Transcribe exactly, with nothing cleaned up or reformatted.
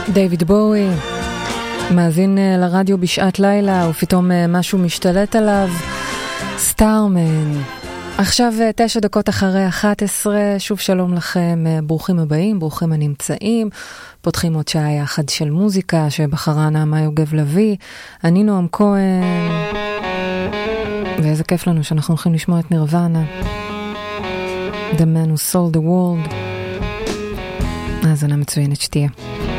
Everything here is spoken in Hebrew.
דיוויד בואי מאזין לרדיו בשעת לילה ופתאום משהו משתלט עליו. סטארמן. עכשיו תשע דקות אחרי אחת עשרה, שוב שלום לכם, ברוכים הבאים, ברוכים הנמצאים. פותחים עוד שעה יחד של מוזיקה שבחרה נעמה יוגב לוי. אני נועם כהן, ואיזה כיף לנו שאנחנו הולכים לשמוע את נירוונה, The Man Who Sold the World. האזנה מצוינת שתהיה.